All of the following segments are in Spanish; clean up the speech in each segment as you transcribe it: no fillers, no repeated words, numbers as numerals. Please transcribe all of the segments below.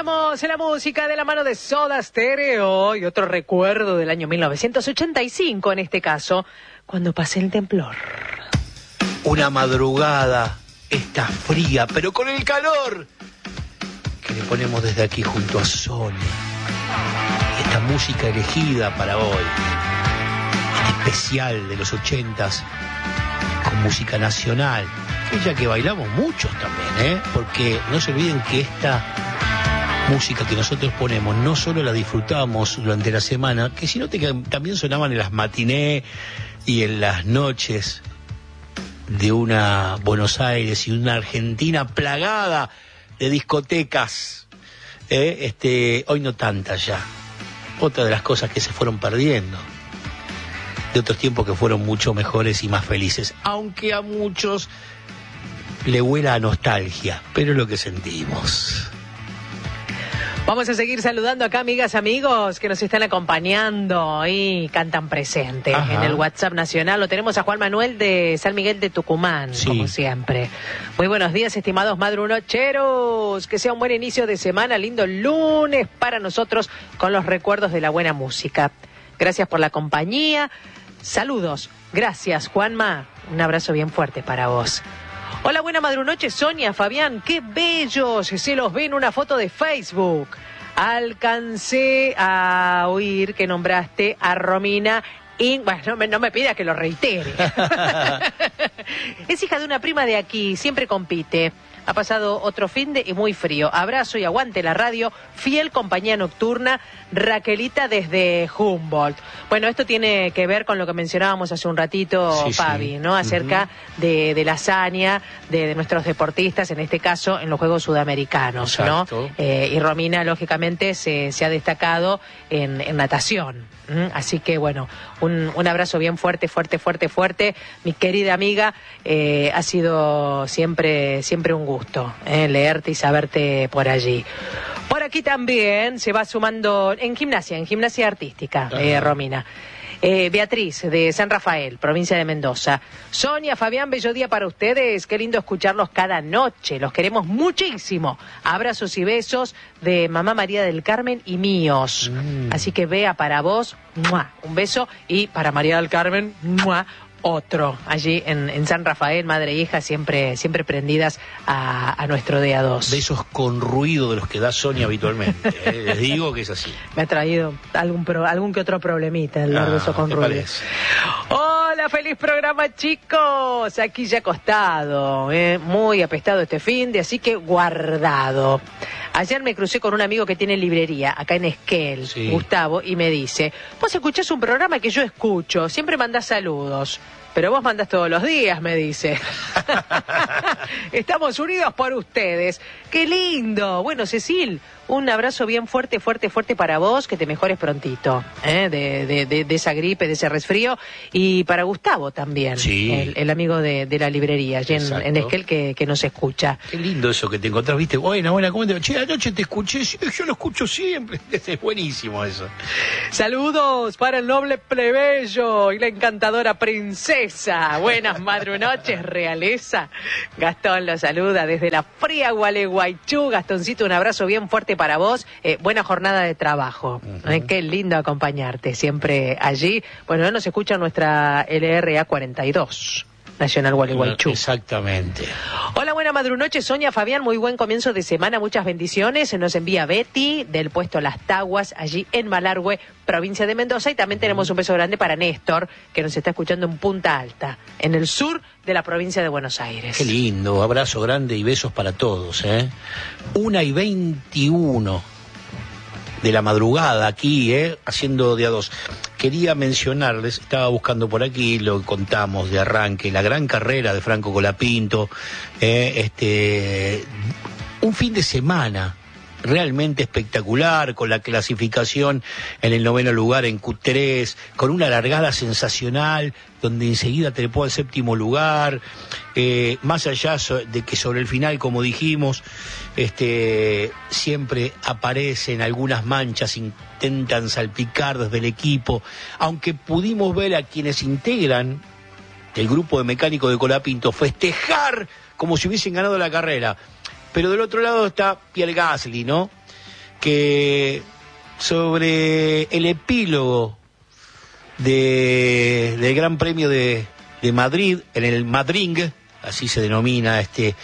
Cambiamos la música de la mano de Soda Stereo y otro recuerdo del año 1985, en este caso, cuando pasé el temblor. Una madrugada, está fría, pero con el calor que le ponemos desde aquí junto a Sonia. Esta música elegida para hoy, este especial de los 80s, con música nacional, aquella que bailamos muchos también, porque no se olviden que esta música que nosotros ponemos no solo la disfrutábamos durante la semana, que sino que también sonaban en las matinés y en las noches de una Buenos Aires y una Argentina plagada de discotecas. Hoy no tantas ya. Otra de las cosas que se fueron perdiendo, de otros tiempos que fueron mucho mejores y más felices, aunque a muchos le huela a nostalgia, pero es lo que sentimos. Vamos a seguir saludando acá, amigas, amigos, que nos están acompañando y cantan presente. Ajá. En el WhatsApp nacional. Lo tenemos a Juan Manuel de San Miguel de Tucumán, sí, como siempre. Muy buenos días, estimados madrunocheros. Que sea un buen inicio de semana, lindo lunes para nosotros, con los recuerdos de la buena música. Gracias por la compañía. Saludos. Gracias, Juanma. Un abrazo bien fuerte para vos. Hola, buena madrunoche, Sonia, Fabián, qué bellos, se los ve en una foto de Facebook. Alcancé a oír que nombraste a Romina y... Bueno, no me pidas que lo reitere. Es hija de una prima de aquí, siempre compite. Ha pasado otro finde y muy frío. Abrazo y aguante la radio. Fiel compañía nocturna, Raquelita desde Humboldt. Bueno, esto tiene que ver con lo que mencionábamos hace un ratito, sí, Fabi, ¿no? Acerca de la hazaña de nuestros deportistas, en este caso en los Juegos Sudamericanos, exacto, ¿no? Y Romina, lógicamente, se ha destacado en natación. Así que, bueno, un abrazo bien fuerte, fuerte, fuerte, fuerte. Mi querida amiga, ha sido siempre un gusto leerte y saberte por allí. Por aquí también se va sumando en gimnasia artística, Romina. Beatriz, de San Rafael, provincia de Mendoza. Sonia, Fabián, bello día para ustedes. Qué lindo escucharlos cada noche. Los queremos muchísimo. Abrazos y besos de mamá María del Carmen y míos. Así que Bea, para vos, ¡mua!, un beso. Y para María del Carmen, ¡mua!, otro. Allí en San Rafael, madre e hija, siempre prendidas a nuestro día 2. Besos con ruido de los que da Sonia habitualmente. Les digo que es así. Me ha traído algún que otro problemita el beso con ruido. Parece. Hola, feliz programa, chicos. Aquí ya acostado, muy apestado este finde, así que guardado. Ayer me crucé con un amigo que tiene librería acá en Esquel, sí, Gustavo, y me dice: vos escuchás un programa que yo escucho, siempre mandás saludos, pero vos mandás todos los días, me dice. Estamos unidos por ustedes. ¡Qué lindo! Bueno, Cecil, un abrazo bien fuerte, fuerte, fuerte para vos, que te mejores prontito, de esa gripe, de ese resfrío. Y para Gustavo también, sí, el amigo de la librería, allí en Esquel, que nos escucha. Qué lindo eso que te encontrás, viste. Buena, ¿cómo te va? Che, anoche te escuché, yo lo escucho siempre. Es buenísimo eso. Saludos para el noble plebeyo y la encantadora princesa. Buenas madrunoches, realeza. Gastón lo saluda desde la fría Gualeguaychú. Gastoncito, un abrazo bien fuerte para vos. Buena jornada de trabajo. Qué lindo acompañarte siempre allí. Bueno, nos escucha nuestra LRA 42. Nacional Gualeguaychú. Exactamente. Hola, buena madrunoche, Sonia, Fabián, muy buen comienzo de semana, muchas bendiciones. Nos envía Betty del puesto Las Taguas, allí en Malargüe, provincia de Mendoza. Y también tenemos un beso grande para Néstor, que nos está escuchando en Punta Alta, en el sur de la provincia de Buenos Aires. Qué lindo, abrazo grande y besos para todos. 1:21 de la madrugada aquí, haciendo día 2. Quería mencionarles, estaba buscando por aquí, lo contamos de arranque, la gran carrera de Franco Colapinto, un fin de semana realmente espectacular, con la clasificación en el 9º lugar en Q3, con una largada sensacional, donde enseguida trepó al 7º lugar, más allá de que sobre el final, como dijimos, siempre aparecen algunas manchas, intentan salpicar desde el equipo, aunque pudimos ver a quienes integran el grupo de mecánicos de Colapinto festejar como si hubiesen ganado la carrera. Pero del otro lado está Pierre Gasly, ¿no? que sobre el epílogo del Gran Premio de Madrid, en el Madring, así se denomina este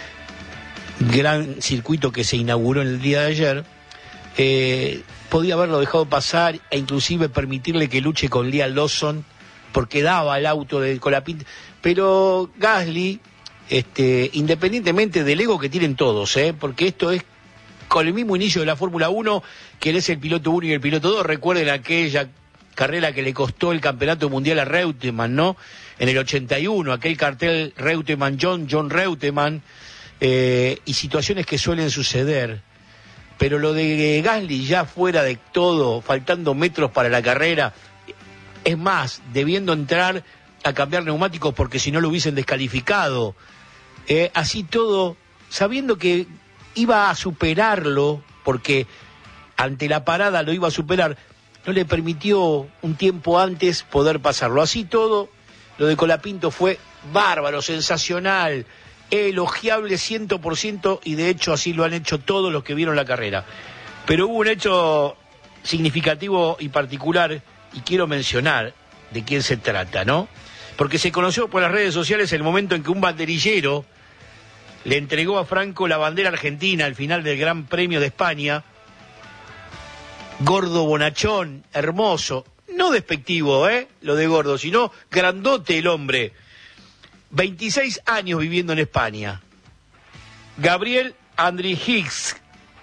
gran circuito que se inauguró en el día de ayer, podía haberlo dejado pasar e inclusive permitirle que luche con Liam Lawson, porque daba el auto de Colapinto, pero Gasly, independientemente del ego que tienen todos, porque esto es con el mismo inicio de la Fórmula 1, que él es el piloto 1 y el piloto 2, recuerden aquella carrera que le costó el campeonato mundial a Reutemann, ¿no? En el 81, aquel cartel Reutemann-John Reutemann, y situaciones que suelen suceder. Pero lo de Gasly ya fuera de todo, faltando metros para la carrera, es más, debiendo entrar a cambiar neumáticos porque si no lo hubiesen descalificado, así todo, sabiendo que iba a superarlo, porque ante la parada lo iba a superar, no le permitió un tiempo antes poder pasarlo. Así todo, lo de Colapinto fue bárbaro, sensacional, elogiable 100%, y de hecho así lo han hecho todos los que vieron la carrera. Pero hubo un hecho significativo y particular, y quiero mencionar de quién se trata, ¿no? Porque se conoció por las redes sociales el momento en que un banderillero le entregó a Franco la bandera argentina al final del Gran Premio de España. Gordo bonachón, hermoso, no despectivo, lo de gordo, sino grandote el hombre. 26 años viviendo en España. Gabriel Andrigips,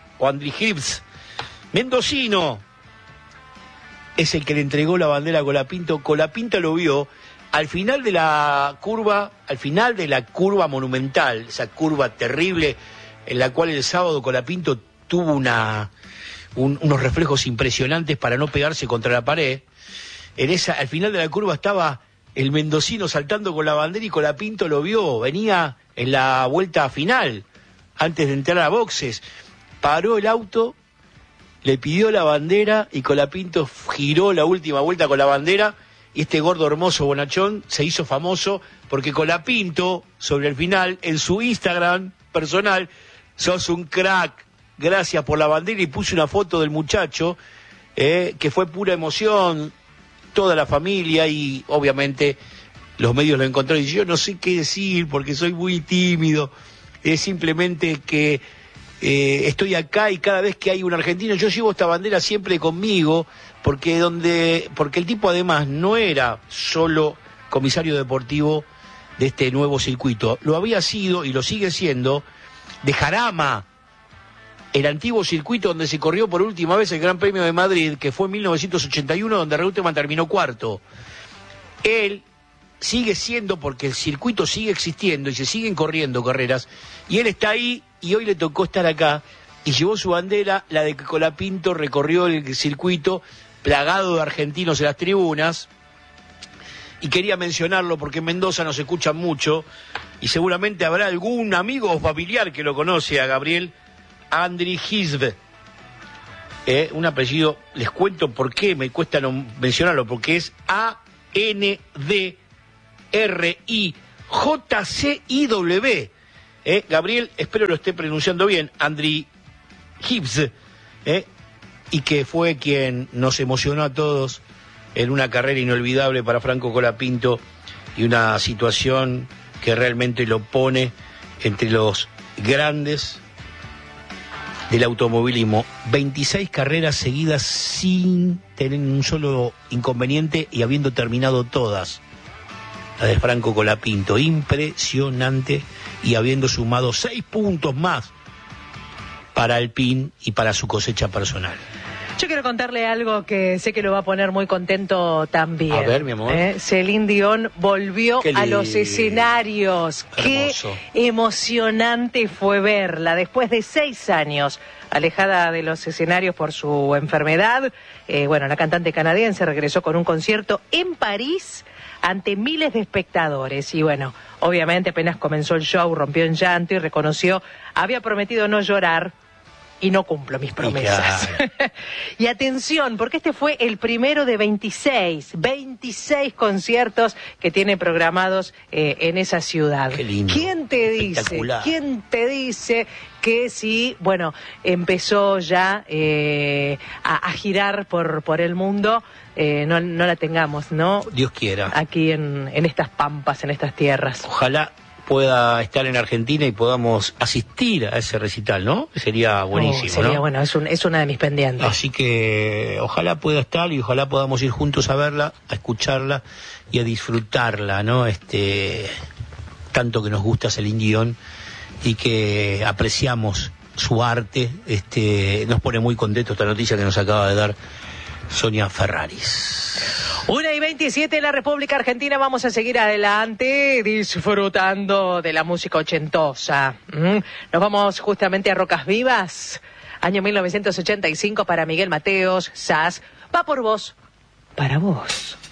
mendocino, es el que le entregó la bandera a Colapinto. Colapinto lo vio al final de la curva, monumental, esa curva terrible en la cual el sábado Colapinto tuvo unos reflejos impresionantes para no pegarse contra la pared. Al final de la curva estaba el mendocino saltando con la bandera y Colapinto lo vio, venía en la vuelta final, antes de entrar a boxes, paró el auto, le pidió la bandera y Colapinto giró la última vuelta con la bandera, y este gordo hermoso bonachón se hizo famoso porque Colapinto, sobre el final, en su Instagram personal, sos un crack, gracias por la bandera, y puso una foto del muchacho, que fue pura emoción, toda la familia, y obviamente los medios lo encontraron, y yo no sé qué decir porque soy muy tímido, es simplemente que estoy acá y cada vez que hay un argentino, yo llevo esta bandera siempre conmigo, porque el tipo además no era solo comisario deportivo de este nuevo circuito, lo había sido y lo sigue siendo de Jarama, el antiguo circuito donde se corrió por última vez el Gran Premio de Madrid, que fue en 1981, donde Reutemann terminó cuarto. Él sigue siendo, porque el circuito sigue existiendo y se siguen corriendo carreras, y él está ahí, y hoy le tocó estar acá, y llevó su bandera, la de que Colapinto recorrió el circuito, plagado de argentinos en las tribunas, y quería mencionarlo porque en Mendoza nos escuchan mucho, y seguramente habrá algún amigo o familiar que lo conoce a Gabriel Andrigips, un apellido, les cuento por qué me cuesta no mencionarlo, porque es Andrijiw, Gabriel, espero lo esté pronunciando bien, Andrigips, y que fue quien nos emocionó a todos en una carrera inolvidable para Franco Colapinto, y una situación que realmente lo pone entre los grandes del automovilismo. 26 carreras seguidas sin tener un solo inconveniente y habiendo terminado todas. La de Franco Colapinto, impresionante, y habiendo sumado 6 puntos más para Alpine y para su cosecha personal. Yo quiero contarle algo que sé que lo va a poner muy contento también. A ver, mi amor. Celine Dion volvió a los escenarios. Hermoso. Qué emocionante fue verla después de 6 años alejada de los escenarios por su enfermedad. La cantante canadiense regresó con un concierto en París ante miles de espectadores. Y obviamente apenas comenzó el show, rompió en llanto y reconoció, había prometido no llorar, y no cumplo mis promesas. Claro. Y atención, porque este fue el primero de 26 conciertos que tiene programados en esa ciudad. Qué lindo. ¿Quién te dice que si, bueno, empezó ya a girar por el mundo, no la tengamos, ¿no? Dios quiera. Aquí en estas pampas, en estas tierras. Ojalá pueda estar en Argentina y podamos asistir a ese recital, ¿no? Sería buenísimo, sería ¿no? bueno, es una de mis pendientes. Así que ojalá pueda estar y ojalá podamos ir juntos a verla, a escucharla y a disfrutarla, ¿no? Tanto que nos gusta Celine Dion y que apreciamos su arte, nos pone muy contentos esta noticia que nos acaba de dar Sonia Ferraris. 1:27 en la República Argentina. Vamos a seguir adelante disfrutando de la música ochentosa. Nos vamos justamente a Rocas Vivas, año 1985, para Miguel Mateos, Sass, va por vos, para vos.